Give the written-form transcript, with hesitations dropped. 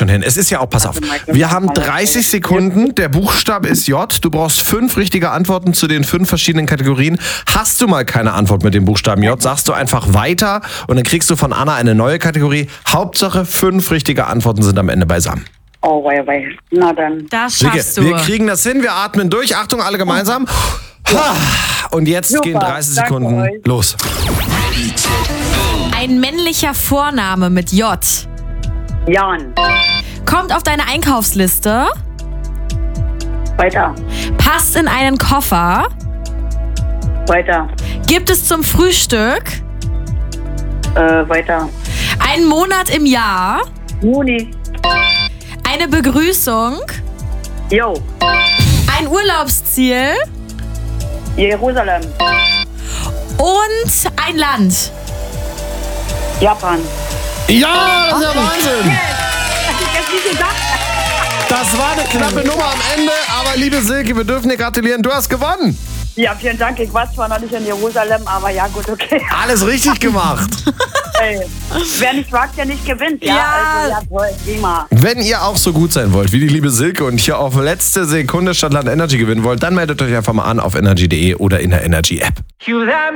schon hin. Es ist ja auch, pass auf, wir haben 30 Sekunden, der Buchstabe ist J, du brauchst 5 richtige Antworten zu den 5 verschiedenen Kategorien. Hast du mal keine Antwort mit dem Buchstaben J, sagst du einfach weiter und dann kriegst du von Anna eine neue Kategorie. Hauptsache 5 richtige Antworten sind am Ende beisammen. Oh, wei. Na dann. Das schaffst du. Wir kriegen das hin, wir atmen durch. Achtung, alle gemeinsam. Und jetzt Super, gehen 30 danke Sekunden euch. los. Ein männlicher Vorname mit J. Jan. Kommt auf deine Einkaufsliste. Weiter. Passt in einen Koffer. Weiter. Gibt es zum Frühstück. Weiter. Einen Monat im Jahr. Juni. Eine Begrüßung. Jo. Ein Urlaubsziel. Jerusalem. Und ein Land. Japan. Ja, das ist ja Wahnsinn. Wie gesagt. Das war eine knappe Nummer am Ende, aber liebe Silke, wir dürfen dir gratulieren, du hast gewonnen. Ja, vielen Dank. Ich war zwar noch nicht in Jerusalem, aber ja, gut, okay. Alles richtig gemacht. Ey, wer nicht wagt, der nicht gewinnt. Ja. Also, ja, toll, prima. Wenn ihr auch so gut sein wollt wie die liebe Silke und hier auf letzte Sekunde Stadtland Energy gewinnen wollt, dann meldet euch einfach mal an auf energy.de oder in der Energy App.